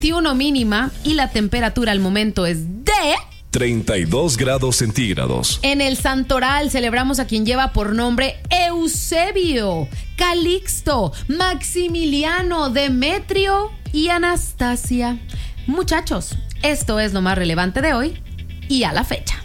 21 mínima y la temperatura al momento es de 32 grados centígrados. En el Santoral celebramos a quien lleva por nombre Eusebio, Calixto, Maximiliano, Demetrio y Anastasia. Muchachos, esto es lo más relevante de hoy y a la fecha.